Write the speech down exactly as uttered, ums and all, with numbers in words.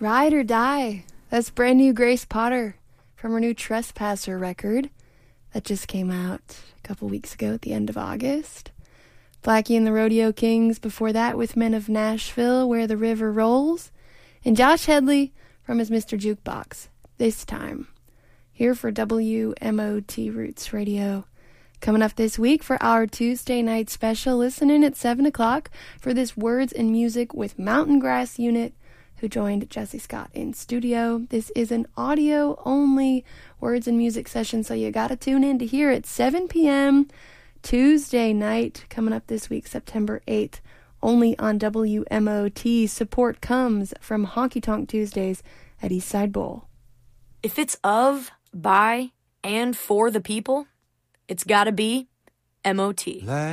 Ride or Die. That's brand new Grace Potter from her new Trespasser record that just came out a couple weeks ago at the end of August. Blackie and the Rodeo Kings before that with Men of Nashville, Where the River Rolls. And Josh Headley from his Mister Jukebox, This Time. Here for W M O T Roots Radio. Coming up this week for our Tuesday night special, listen in at seven o'clock for this Words and Music with Mountain Grass Unit, who joined Jesse Scott in studio. This is an audio-only words and music session, so you gotta tune in to hear it. seven p.m. Tuesday night, coming up this week, September eighth, only on W M O T. Support comes from Honky Tonk Tuesdays at Eastside Bowl. If it's of, by, and for the people, it's gotta be M O T.